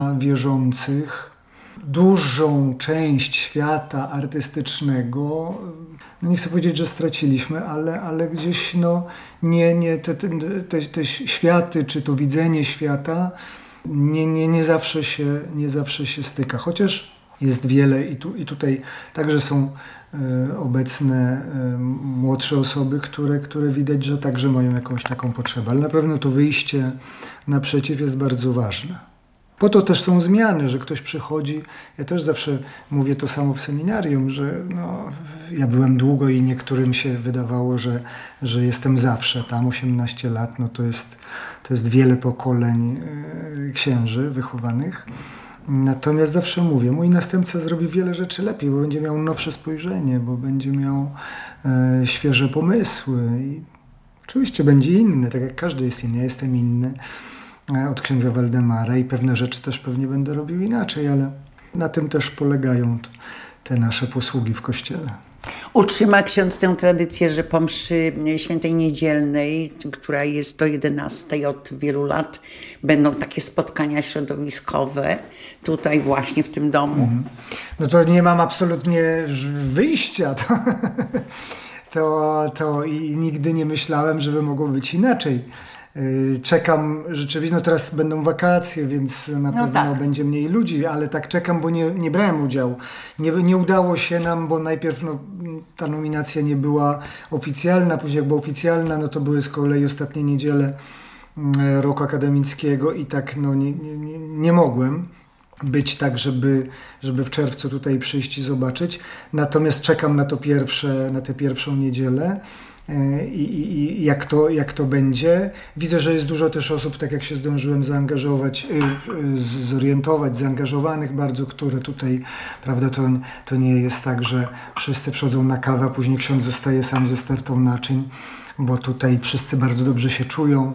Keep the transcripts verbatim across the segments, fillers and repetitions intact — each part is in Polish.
wierzących. Dużą część świata artystycznego, no nie chcę powiedzieć, że straciliśmy, ale, ale gdzieś no, nie, nie, te, te, te, te światy, czy to widzenie świata nie, nie, nie, zawsze się, nie zawsze się styka. Chociaż jest wiele i, tu, i tutaj także są e, obecne e, młodsze osoby, które, które widać, że także mają jakąś taką potrzebę. Ale na pewno to wyjście naprzeciw jest bardzo ważne. Po to też są zmiany, że ktoś przychodzi. Ja też zawsze mówię to samo w seminarium, że no, ja byłem długo i niektórym się wydawało, że, że jestem zawsze. Tam osiemnaście lat, no to jest, to jest wiele pokoleń e, księży wychowanych. Natomiast zawsze mówię, mój następca zrobi wiele rzeczy lepiej, bo będzie miał nowsze spojrzenie, bo będzie miał e, świeże pomysły. I oczywiście będzie inny, tak jak każdy jest inny. Ja jestem inny od księdza Waldemara i pewne rzeczy też pewnie będę robił inaczej, ale na tym też polegają te nasze posługi w Kościele. Utrzyma ksiądz tę tradycję, że po mszy świętej niedzielnej, która jest do jedenastej od wielu lat, będą takie spotkania środowiskowe tutaj właśnie w tym domu? Mm. No to nie mam absolutnie wyjścia. To, to, to i nigdy nie myślałem, żeby mogło być inaczej. Czekam rzeczywiście, no teraz będą wakacje, więc na no pewno tak. będzie mniej ludzi, ale tak czekam, bo nie, nie brałem udziału. Nie, nie udało się nam, bo najpierw no, ta nominacja nie była oficjalna, później jak była oficjalna, no to były z kolei ostatnie niedziele roku akademickiego i tak no, nie, nie, nie, nie mogłem być tak, żeby, żeby w czerwcu tutaj przyjść i zobaczyć. Natomiast czekam na to pierwsze, na tę pierwszą niedzielę. I, i, i jak, to, jak to będzie. Widzę, że jest dużo też osób, tak jak się zdążyłem zaangażować, zorientować, zaangażowanych bardzo, które tutaj, prawda, to, to nie jest tak, że wszyscy przychodzą na kawę, a później ksiądz zostaje sam ze stertą naczyń, bo tutaj wszyscy bardzo dobrze się czują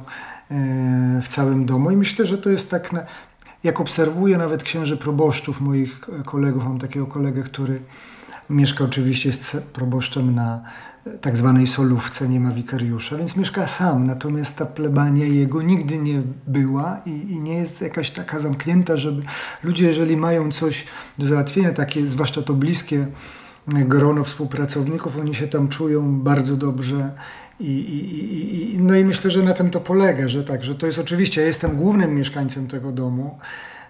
w całym domu i myślę, że to jest tak, na, jak obserwuję nawet księży proboszczów, moich kolegów, mam takiego kolegę, który mieszka oczywiście, jest proboszczem na tak zwanej solówce, nie ma wikariusza, więc mieszka sam, natomiast ta plebania jego nigdy nie była i, i nie jest jakaś taka zamknięta, żeby ludzie, jeżeli mają coś do załatwienia, takie zwłaszcza to bliskie grono współpracowników, oni się tam czują bardzo dobrze i, i, i, no i myślę, że na tym to polega, że tak, że to jest oczywiście, ja jestem głównym mieszkańcem tego domu,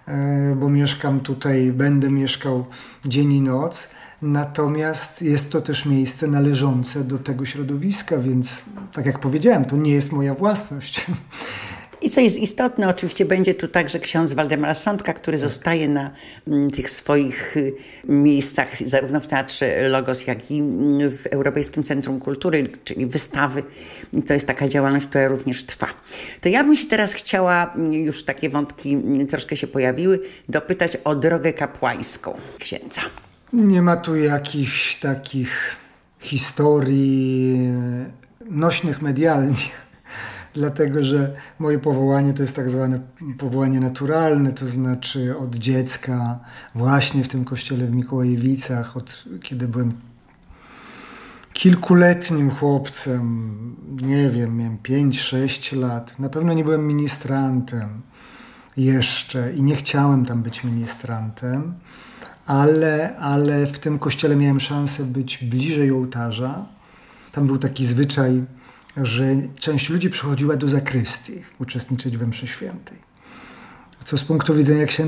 bo mieszkam tutaj, będę mieszkał dzień i noc. Natomiast jest to też miejsce należące do tego środowiska, więc tak jak powiedziałem, to nie jest moja własność. I co jest istotne, oczywiście będzie tu także ksiądz Waldemar Sądka, który tak. zostaje na m, tych swoich miejscach, zarówno w Teatrze Logos, jak i w Europejskim Centrum Kultury, czyli wystawy. I to jest taka działalność, która również trwa. To ja bym się teraz chciała, już takie wątki troszkę się pojawiły, dopytać o drogę kapłańską księdza. Nie ma tu jakichś takich historii nośnych medialnie, dlatego że moje powołanie to jest tak zwane powołanie naturalne, to znaczy od dziecka właśnie w tym kościele w Mikołajewicach, od kiedy byłem kilkuletnim chłopcem, nie wiem, miałem pięć sześć lat, na pewno nie byłem ministrantem jeszcze i nie chciałem tam być ministrantem. Ale, ale w tym kościele miałem szansę być bliżej ołtarza. Tam był taki zwyczaj, że część ludzi przychodziła do zakrystii uczestniczyć we mszy świętej. Co z punktu widzenia księdza